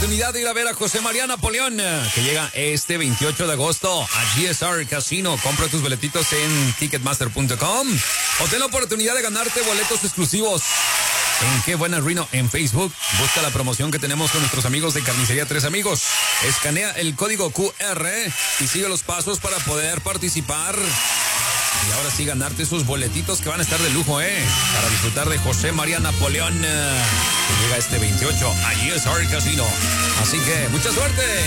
oportunidad de ir a ver a José María Napoleón, que llega este 28 de agosto a GSR Casino. Compra tus boletitos en ticketmaster.com o ten la oportunidad de ganarte boletos exclusivos en Qué Buena Reno en Facebook. Busca la promoción que tenemos con nuestros amigos de Carnicería Tres Amigos. Escanea el código QR y sigue los pasos para poder participar. Y ahora sí ganarte esos boletitos que van a estar de lujo, para disfrutar de José María Napoleón, que llega este 28 a GSR Casino. Así que mucha suerte.